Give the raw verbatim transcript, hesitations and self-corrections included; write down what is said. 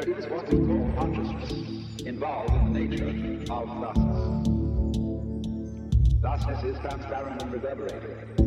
There is what is called consciousness involved in the nature of thusness. Thusness is transparent and reverberating.